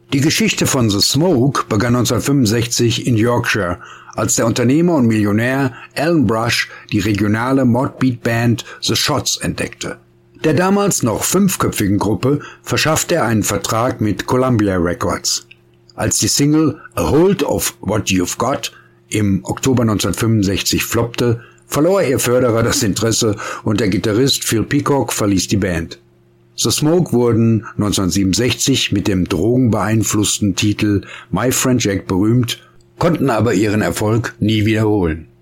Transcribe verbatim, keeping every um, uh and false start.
Die Geschichte von The Smoke begann neunzehnhundertfünfundsechzig in Yorkshire, als der Unternehmer und Millionär Alan Brush die regionale Modbeat-Band The Shots entdeckte. Der damals noch fünfköpfigen Gruppe verschaffte er einen Vertrag mit Columbia Records. Als die Single A Hold of What You've Got im Oktober neunzehnhundertfünfundsechzig floppte, verlor ihr Förderer das Interesse und der Gitarrist Phil Peacock verließ die Band. The Smoke wurden neunzehnhundertsiebenundsechzig mit dem drogenbeeinflussten Titel My Friend Jack berühmt, konnten aber ihren Erfolg nie wiederholen.